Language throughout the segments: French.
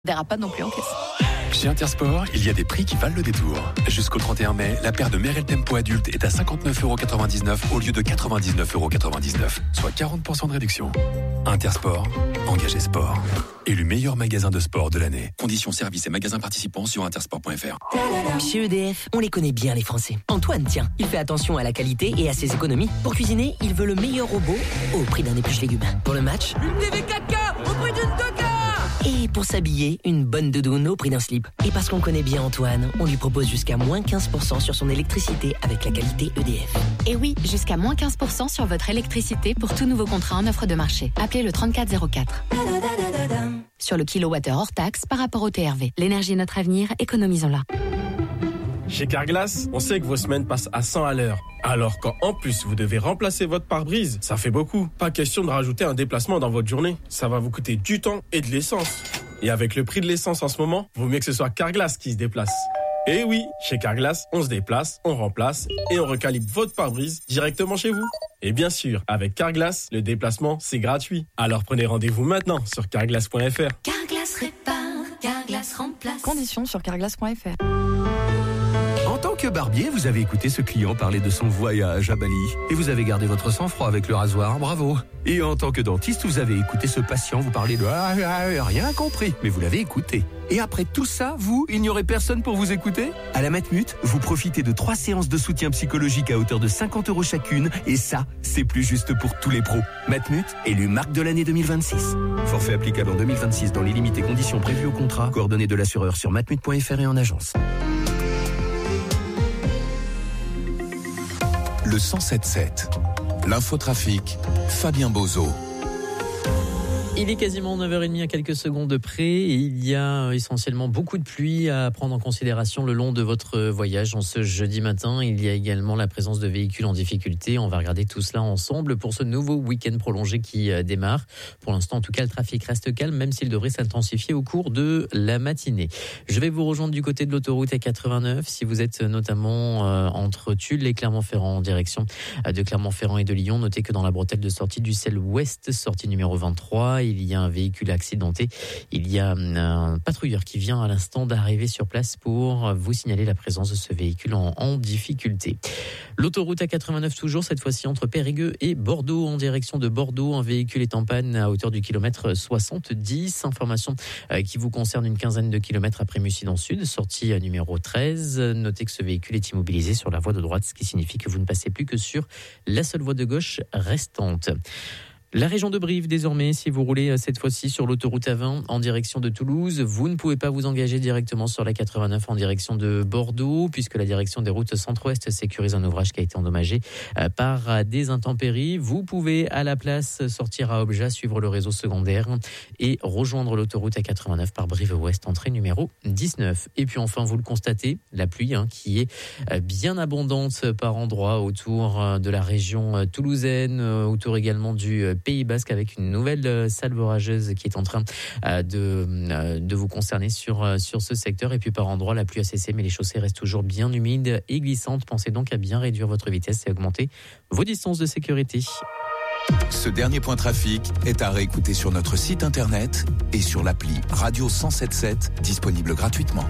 Verra pas non plus en caisse. Chez Intersport, il y a des prix qui valent le détour. Jusqu'au 31 mai, la paire de Merrell Tempo adulte est à 59,99€ au lieu de 99,99€, soit 40% de réduction. Intersport, engagé sport. Élu meilleur magasin de sport de l'année. Conditions, services et magasins participants sur intersport.fr. Chez EDF, on les connaît bien les Français. Antoine, tiens, il fait attention à la qualité et à ses économies. Pour cuisiner, il veut le meilleur robot au prix d'un épluche légumes. Pour le match, une TV 4K au prix d'une Coca. Et pour s'habiller, une bonne doudoune au prix d'un slip. Et parce qu'on connaît bien Antoine, on lui propose jusqu'à moins 15% sur son électricité avec la qualité EDF. Et oui, jusqu'à moins 15% sur votre électricité pour tout nouveau contrat en offre de marché. Appelez le 3404. Sur le kilowattheure hors taxe par rapport au TRV. L'énergie est notre avenir, économisons-la. Chez Carglass, on sait que vos semaines passent à 100 à l'heure. Alors quand en plus vous devez remplacer votre pare-brise, ça fait beaucoup. Pas question de rajouter un déplacement dans votre journée. Ça va vous coûter du temps et de l'essence. Et avec le prix de l'essence en ce moment, vaut mieux que ce soit Carglass qui se déplace. Et oui, chez Carglass, on se déplace, on remplace et on recalibre votre pare-brise directement chez vous. Et bien sûr, avec Carglass, le déplacement, c'est gratuit. Alors prenez rendez-vous maintenant sur carglass.fr. Carglass répare, Carglass remplace. Conditions sur carglass.fr. En tant que barbier, vous avez écouté ce client parler de son voyage à Bali et vous avez gardé votre sang-froid avec le rasoir, bravo. Et en tant que dentiste, vous avez écouté ce patient vous parler de rien compris, mais vous l'avez écouté. Et après tout ça, il n'y aurait personne pour vous écouter ? À la Matmut, vous profitez de 3 séances de soutien psychologique à hauteur de 50€ chacune et ça, c'est plus juste pour tous les pros. Matmut, élu marque de l'année 2026. Forfait applicable en 2026 dans les limites et conditions prévues au contrat. Coordonnées de l'assureur sur matmut.fr et en agence. Le 107.7. L'infotrafic, Fabien Bozo. Il est quasiment 9h30 à quelques secondes de près et il y a essentiellement beaucoup de pluie à prendre en considération le long de votre voyage. En ce jeudi matin, il y a également la présence de véhicules en difficulté. On va regarder tout cela ensemble pour ce nouveau week-end prolongé qui démarre. Pour l'instant, en tout cas, le trafic reste calme, même s'il devrait s'intensifier au cours de la matinée. Je vais vous rejoindre du côté de l'autoroute A89. Si vous êtes notamment entre Tulle et Clermont-Ferrand en direction de Clermont-Ferrand et de Lyon, notez que dans la bretelle de sortie du Selle Ouest, sortie numéro 23, il y a un véhicule accidenté. Il y a un patrouilleur qui vient à l'instant d'arriver sur place pour vous signaler la présence de ce véhicule en difficulté. L'autoroute A89 toujours, cette fois-ci entre Périgueux et Bordeaux, en direction de Bordeaux. Un véhicule est en panne à hauteur du kilomètre 70. Information qui vous concerne une quinzaine de kilomètres après Mussidan Sud, sortie numéro 13. Notez que ce véhicule est immobilisé sur la voie de droite, ce qui signifie que vous ne passez plus que sur la seule voie de gauche restante. La région de Brive, désormais, si vous roulez cette fois-ci sur l'autoroute A20 en direction de Toulouse, vous ne pouvez pas vous engager directement sur la 89 en direction de Bordeaux, puisque la direction des routes centre-ouest sécurise un ouvrage qui a été endommagé par des intempéries. Vous pouvez à la place sortir à Obja, suivre le réseau secondaire et rejoindre l'autoroute A89 par Brive-Ouest, entrée numéro 19. Et puis enfin, vous le constatez, la pluie qui est bien abondante par endroits autour de la région toulousaine, autour également du Pays Basque, avec une nouvelle salve orageuse qui est en train de vous concerner sur ce secteur. Et puis par endroits, la pluie a cessé, mais les chaussées restent toujours bien humides et glissantes. Pensez donc à bien réduire votre vitesse et augmenter vos distances de sécurité. Ce dernier point trafic est à réécouter sur notre site internet et sur l'appli Radio 107.7, disponible gratuitement.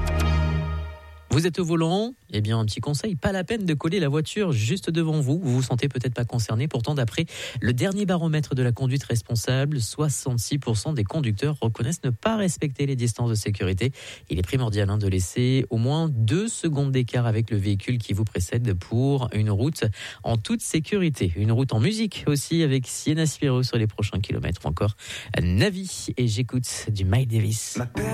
Vous êtes au volant, eh bien un petit conseil, pas la peine de coller la voiture juste devant vous. Vous vous sentez peut-être pas concerné. Pourtant, d'après le dernier baromètre de la conduite responsable, 66% des conducteurs reconnaissent ne pas respecter les distances de sécurité. Il est primordial de laisser au moins 2 secondes d'écart avec le véhicule qui vous précède pour une route en toute sécurité. Une route en musique aussi avec Sienna Spiro sur les prochains kilomètres ou encore Navi. Et j'écoute du Miles Davis.